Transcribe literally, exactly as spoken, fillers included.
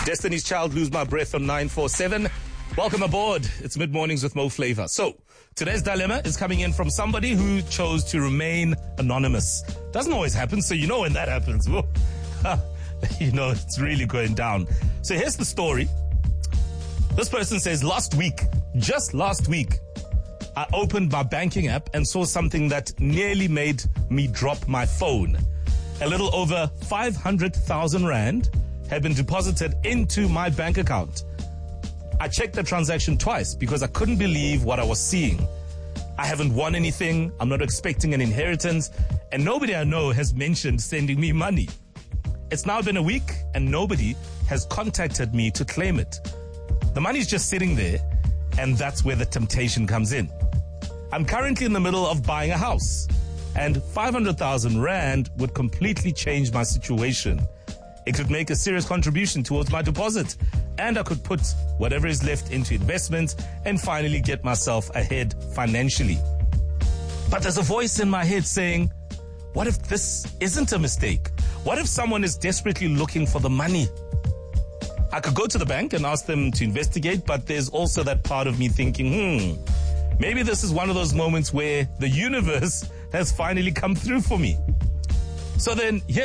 Destiny's Child, Lose My Breath on nine four seven. Welcome aboard. It's Mid Mornings with Mo Flavor. So, today's dilemma is coming in from somebody who chose to remain anonymous. Doesn't always happen, so you know when that happens. You know, it's really going down. So here's the story. This person says, last week, just last week, I opened my banking app and saw something that nearly made me drop my phone. A little over five hundred thousand rand had been deposited into my bank account. I checked the transaction twice because I couldn't believe what I was seeing. I haven't won anything, I'm not expecting an inheritance, and nobody I know has mentioned sending me money. It's now been a week and nobody has contacted me to claim it. The money's just sitting there, and that's where the temptation comes in. I'm currently in the middle of buying a house, and five hundred thousand rand would completely change my situation. It could make a serious contribution towards my deposit, and I could put whatever is left into investment and finally get myself ahead financially. But there's a voice in my head saying, what if this isn't a mistake? What if someone is desperately looking for the money? I could go to the bank and ask them to investigate, but there's also that part of me thinking, hmm, maybe this is one of those moments where the universe has finally come through for me. So then, here's